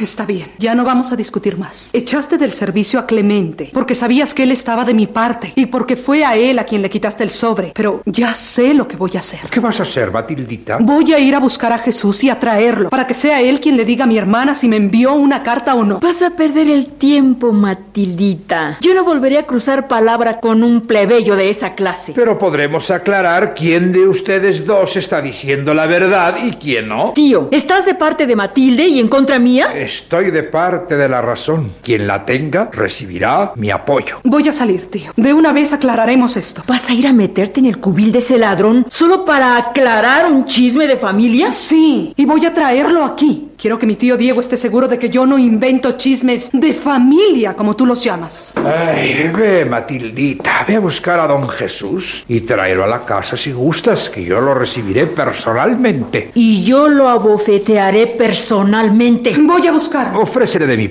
Está bien, ya no vamos a discutir más. Echaste del servicio a Clemente porque sabías que él estaba de mi parte y porque fue a él a quien le quitaste el sobre. Pero ya sé lo que voy a hacer. ¿Qué vas a hacer, Matildita? Voy a ir a buscar a Jesús y a traerlo para que sea él quien le diga a mi hermana si me envió una carta o no. Vas a perder el tiempo, Matildita. Yo no volveré a cruzar palabra con un plebeyo de esa clase. Pero podremos aclarar quién de ustedes dos está diciendo la verdad y quién no. Tío, ¿estás de parte de Matilde y en contra mía? Estoy de parte de la razón. Quien la tenga recibirá mi apoyo. Voy a salir, tío. De una vez aclararemos esto. ¿Vas a ir a meterte en el cubil de ese ladrón solo para aclarar un chisme de familia? Sí, y voy a traerlo aquí. Quiero que mi tío Diego esté seguro de que yo no invento chismes de familia, como tú los llamas. Ay, ve, Matildita, ve a buscar a don Jesús y tráelo a la casa si gustas, que yo lo recibiré personalmente. Y yo lo abofetearé personalmente. Voy a buscarlo. Ofrécele de mi